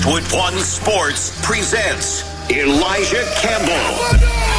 Westwood One Sports presents Elijah Campbell.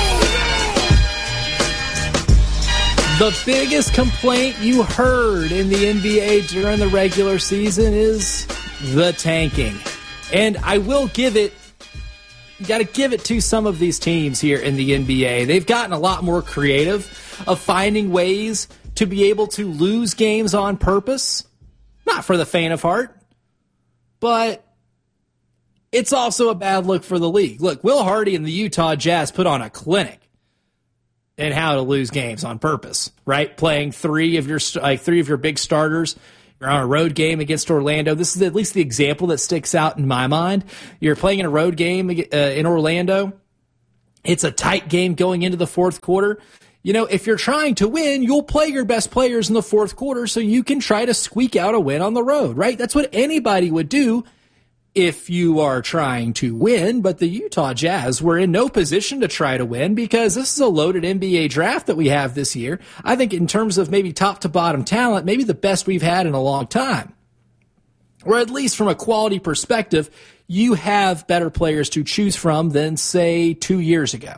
The biggest complaint you heard in the NBA during the regular season is the tanking. And I will give it, you got to give it to some of these teams here in the NBA. They've gotten a lot more creative of finding ways to be able to lose games on purpose. Not for the faint of heart, but it's also a bad look for the league. Look, Will Hardy and the Utah Jazz put on a clinic in how to lose games on purpose, right? Playing three of your big starters. You're on a road game against Orlando. This is at least the example that sticks out in my mind. You're playing in a road game in Orlando. It's a tight game going into the fourth quarter. You know, if you're trying to win, you'll play your best players in the fourth quarter so you can try to squeak out a win on the road, right? That's what anybody would do if you are trying to win, but the Utah Jazz were in no position to try to win because this is a loaded NBA draft that we have this year. I think in terms of maybe top to bottom talent, maybe the best we've had in a long time. Or at least from a quality perspective, you have better players to choose from than, say, 2 years ago,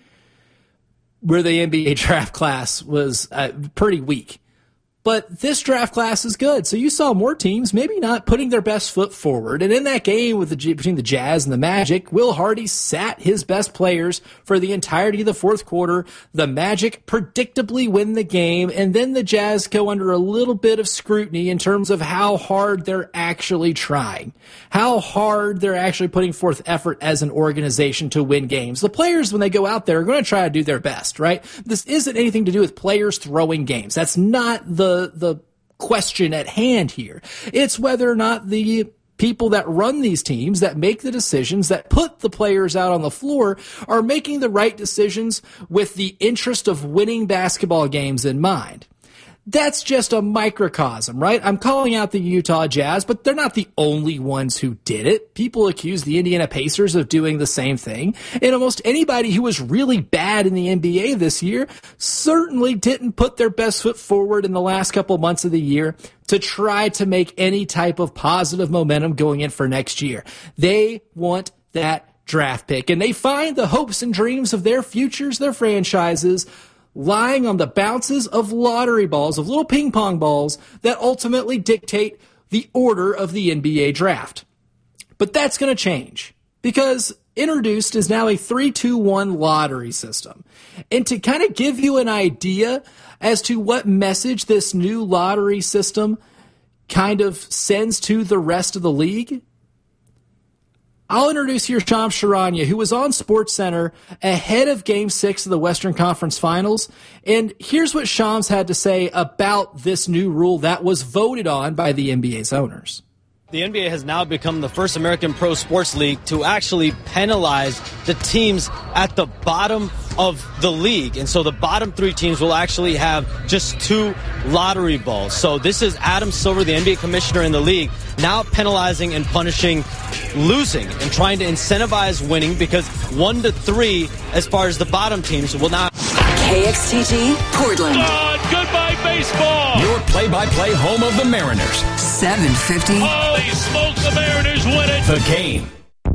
where the NBA draft class was pretty weak. But this draft class is good. So you saw more teams maybe not putting their best foot forward. And in that game between the Jazz and the Magic, Will Hardy sat his best players for the entirety of the fourth quarter. The Magic predictably win the game. And then the Jazz go under a little bit of scrutiny in terms of how hard they're actually trying, how hard they're actually putting forth effort as an organization to win games. The players, when they go out there, are going to try to do their best, right? This isn't anything to do with players throwing games. That's not the question at hand here. It's whether or not the people that run these teams, that make the decisions, that put the players out on the floor, are making the right decisions with the interest of winning basketball games in mind. That's just a microcosm, right? I'm calling out the Utah Jazz, but they're not the only ones who did it. People accuse the Indiana Pacers of doing the same thing. And almost anybody who was really bad in the NBA this year certainly didn't put their best foot forward in the last couple months of the year to try to make any type of positive momentum going in for next year. They want that draft pick, and they find the hopes and dreams of their futures, their franchises, lying on the bounces of lottery balls, of little ping pong balls that ultimately dictate the order of the NBA draft. But that's going to change because introduced is now a 3-2-1 lottery system. And to kind of give you an idea as to what message this new lottery system kind of sends to the rest of the league, I'll introduce here Shams Charania, who was on SportsCenter ahead of Game 6 of the Western Conference Finals. And here's what Shams had to say about this new rule that was voted on by the NBA's owners. The NBA has now become the first American pro sports league to actually penalize the teams at the bottom of the league. And so the bottom three teams will actually have just 2 lottery balls. So this is Adam Silver, the NBA commissioner in the league, now penalizing and punishing losing and trying to incentivize winning because 1 to 3, as far as the bottom teams, will not. KXTG, Portland. Goodbye, baseball. Your play-by-play home of the Mariners. 750. Holy smokes, the Mariners win it. The Game.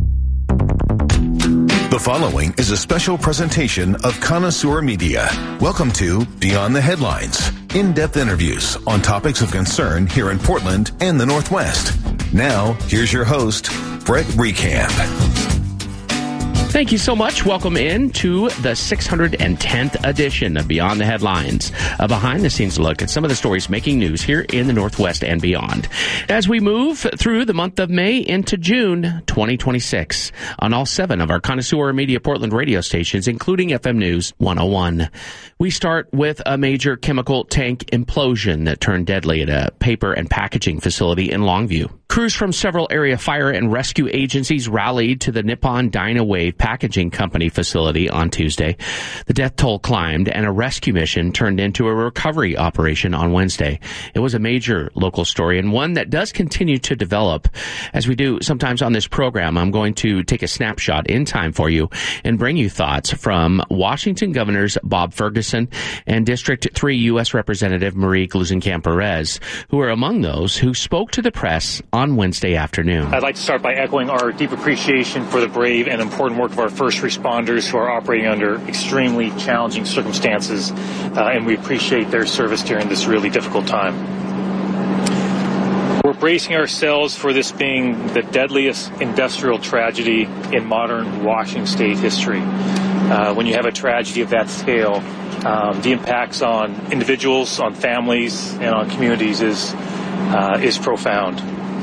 The following is a special presentation of Connoisseur Media. Welcome to Beyond the Headlines. In-depth interviews on topics of concern here in Portland and the Northwest. Now, here's your host, Brett Recamp. Thank you so much. Welcome in to the 610th edition of Beyond the Headlines, a behind-the-scenes look at some of the stories making news here in the Northwest and beyond. As we move through the month of May into June 2026 on all 7 of our Connoisseur Media Portland radio stations, including FM News 101. We start with a major chemical tank implosion that turned deadly at a paper and packaging facility in Longview. Crews from several area fire and rescue agencies rallied to the Nippon Dynawave Packaging Company facility on Tuesday. The death toll climbed, and a rescue mission turned into a recovery operation on Wednesday. It was a major local story, and one that does continue to develop. As we do sometimes on this program, I'm going to take a snapshot in time for you and bring you thoughts from Washington Governors Bob Ferguson and District 3 U.S. Representative Marie Gluesenkamp Perez, who are among those who spoke to the press on Wednesday afternoon. I'd like to start by echoing our deep appreciation for the brave and important work of our first responders who are operating under extremely challenging circumstances, and we appreciate their service during this really difficult time. We're bracing ourselves for this being the deadliest industrial tragedy in modern Washington state history. When you have a tragedy of that scale, the impacts on individuals, on families, and on communities is profound.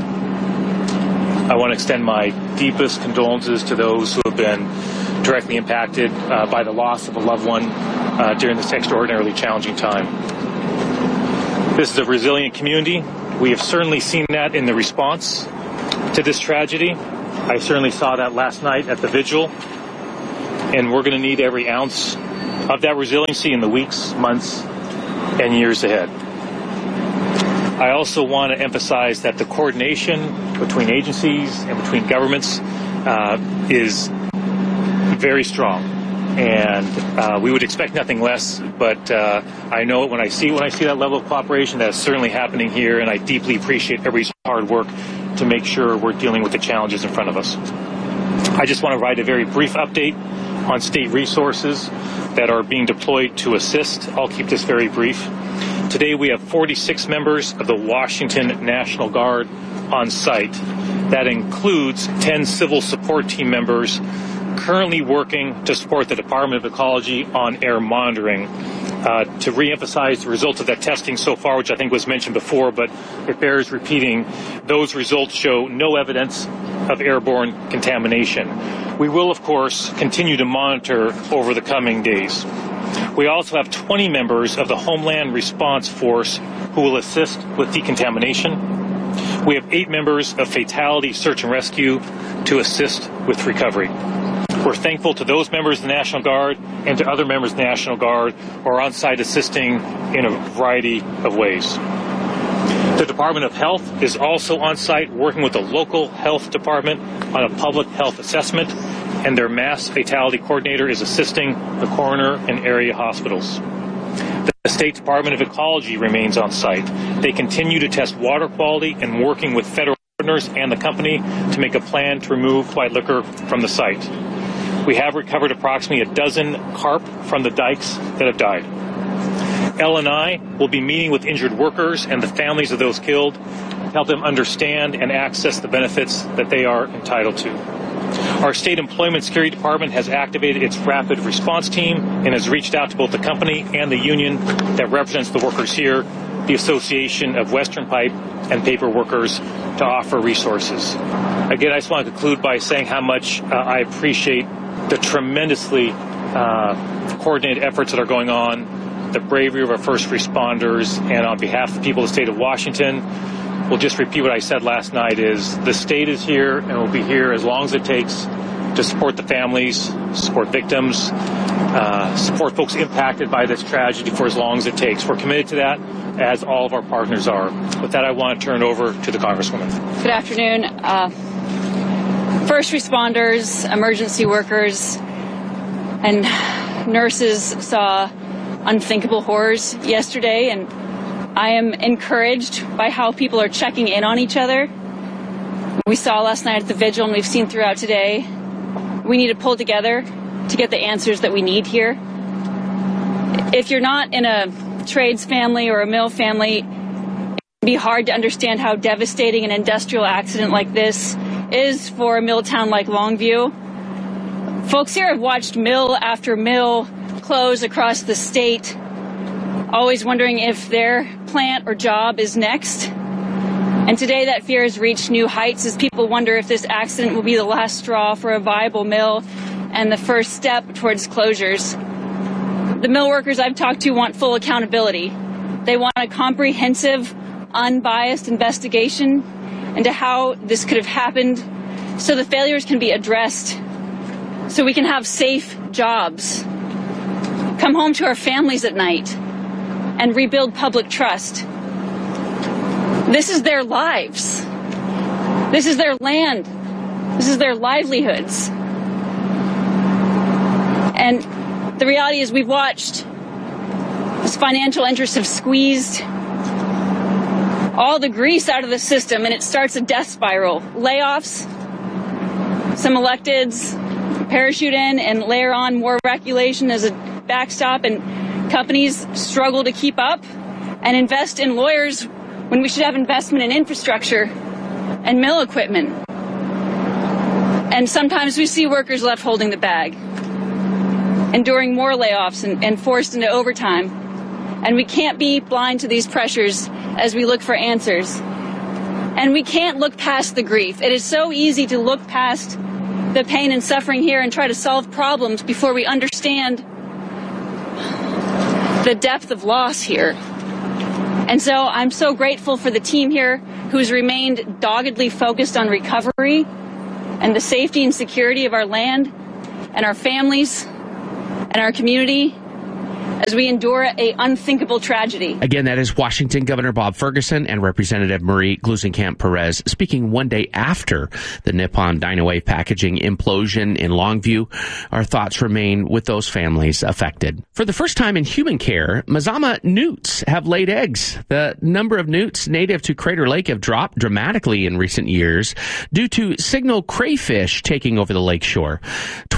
I want to extend my deepest condolences to those who have been directly impacted by the loss of a loved one during this extraordinarily challenging time. This is a resilient community. We have certainly seen that in the response to this tragedy. I certainly saw that last night at the vigil, and we're going to need every ounce of that resiliency in the weeks, months, and years ahead. I also want to emphasize that the coordination between agencies and between governments is very strong. And we would expect nothing less, but I know it when I see that level of cooperation. That is certainly happening here, and I deeply appreciate everybody's hard work to make sure we're dealing with the challenges in front of us. I just want to provide a very brief update on state resources that are being deployed to assist. I'll keep this very brief. Today we have 46 members of the Washington National Guard on site. That includes 10 civil support team members currently working to support the Department of Ecology on air monitoring. To reemphasize the results of that testing so far, which I think was mentioned before, but it bears repeating, those results show no evidence of airborne contamination. We will, of course, continue to monitor over the coming days. We also have 20 members of the Homeland Response Force who will assist with decontamination. We have 8 members of Fatality Search and Rescue to assist with recovery. We're thankful to those members of the National Guard and to other members of the National Guard who are on site assisting in a variety of ways. The Department of Health is also on site working with the local health department on a public health assessment, and their mass fatality coordinator is assisting the coroner and area hospitals. The State Department of Ecology remains on site. They continue to test water quality and working with federal partners and the company to make a plan to remove white liquor from the site. We have recovered approximately a dozen carp from the dikes that have died. L&I will be meeting with injured workers and the families of those killed to help them understand and access the benefits that they are entitled to. Our State Employment Security Department has activated its rapid response team and has reached out to both the company and the union that represents the workers here, the Association of Western Pipe and Paper Workers, to offer resources. Again, I just want to conclude by saying how much I appreciate the tremendously coordinated efforts that are going on, the bravery of our first responders, and on behalf of the people of the state of Washington, we'll just repeat what I said last night, is the state is here and will be here as long as it takes to support the families, support victims, support folks impacted by this tragedy for as long as it takes. We're committed to that, as all of our partners are. With that, I want to turn it over to the Congresswoman. Good afternoon. First responders, emergency workers, and nurses saw unthinkable horrors yesterday, and I am encouraged by how people are checking in on each other. We saw last night at the vigil, and we've seen throughout today, we need to pull together to get the answers that we need here. If you're not in a trades family or a mill family, it can be hard to understand how devastating an industrial accident like this is for a mill town like Longview. Folks here have watched mill after mill close across the state, always wondering if their plant or job is next. And today that fear has reached new heights as people wonder if this accident will be the last straw for a viable mill and the first step towards closures. The mill workers I've talked to want full accountability. They want a comprehensive, unbiased investigation into how this could have happened so the failures can be addressed, so we can have safe jobs, come home to our families at night, and rebuild public trust. This is their lives. This is their land. This is their livelihoods. And the reality is we've watched as financial interests have squeezed all the grease out of the system, and it starts a death spiral. Layoffs, some electeds parachute in and layer on more regulation as a backstop, and companies struggle to keep up and invest in lawyers when we should have investment in infrastructure and mill equipment. And sometimes we see workers left holding the bag, enduring more layoffs and forced into overtime. And we can't be blind to these pressures as we look for answers. And we can't look past the grief. It is so easy to look past the pain and suffering here and try to solve problems before we understand the depth of loss here. And so I'm so grateful for the team here who's remained doggedly focused on recovery and the safety and security of our land and our families and our community as we endure a unthinkable tragedy. Again, that is Washington Governor Bob Ferguson and Representative Marie Gluesenkamp-Perez speaking one day after the Nippon Dynawave packaging implosion in Longview. Our thoughts remain with those families affected. For the first time in human care, Mazama newts have laid eggs. The number of newts native to Crater Lake have dropped dramatically in recent years due to signal crayfish taking over the lakeshore.